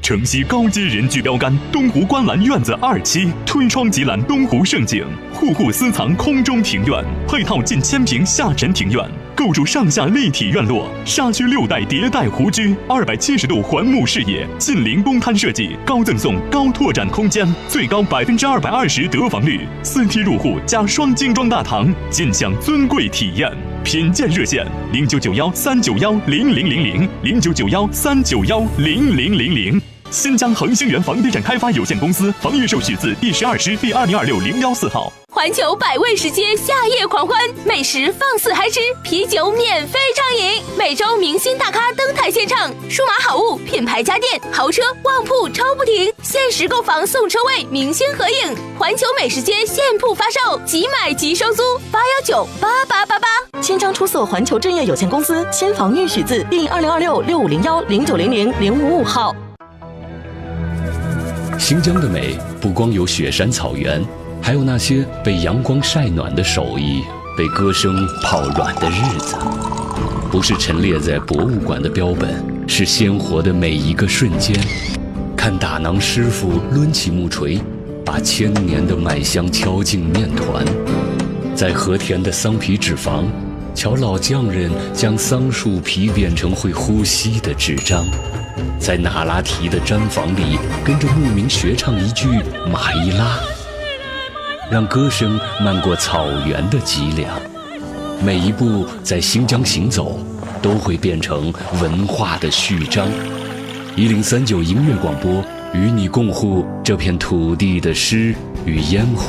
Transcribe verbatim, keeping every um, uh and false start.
城西高阶人居标杆，东湖观澜院子二期，推窗即览东湖胜景，户户私藏空中庭院，配套近千平下沉庭院，构筑上下立体院落，沙区六代迭代湖居，二百七十度环幕视野，近邻公摊设计，高赠送高拓展空间，最高百分之二百二十得房率，四梯入户加双精装大堂，尽享尊贵体验。品鉴热线：零九九幺三九幺零零零零零九九幺三九幺零零零零。新疆恒星源房地产开发有限公司房预售许字第十二师第二零二六零幺四号。 环球百味食街夏夜狂欢，美食放肆嗨吃，啤酒免费畅饮，每周明星大咖登台献唱，数码好物、品牌家电、豪车、旺铺抽不停，限时购房送车位，明星合影。环球美食街现铺发售，即买即收租，八幺九八八八八。 新疆出色环球置业有限公司新房预许字第二零二六六五零幺零九零零零五五号。 新疆的美不光有雪山草原，还有那些被阳光晒暖的手艺，被歌声泡软的日子。不是陈列在博物馆的标本，是鲜活的每一个瞬间。看打囊师傅抡起木锤，把千年的麦香敲进面团。在和田的桑皮纸坊，瞧老匠人将桑树皮变成会呼吸的纸张。在那拉提的毡房里，跟着牧民学唱一句马伊拉，让歌声漫过草原的脊梁。每一步在新疆行走，都会变成文化的序章。一零三九音乐广播，与你共护这片土地的诗与烟火。